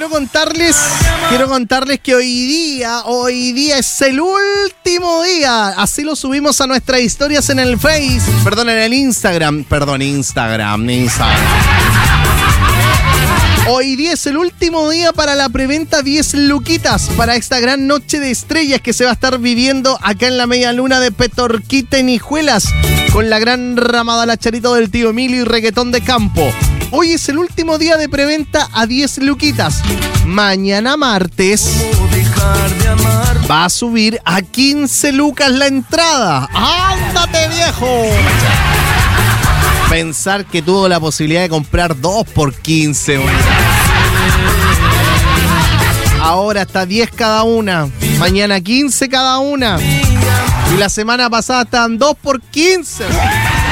quiero contarles que hoy día es el último día. Así lo subimos a nuestras historias en el en el Instagram. Instagram. Hoy día es el último día para la preventa 10 luquitas para esta gran noche de estrellas que se va a estar viviendo acá en la media luna de Petorquita en Hijuelas con la gran ramada La Charito del tío Emilio y reggaetón de campo. Hoy es el último día de preventa a 10 luquitas. Mañana martes va a subir a 15 lucas la entrada. ¡Ándate, viejo! Pensar que tuvo la posibilidad de comprar 2 por 15. Ahora está 10 cada una. Mañana 15 cada una. Y la semana pasada estaban 2 por 15.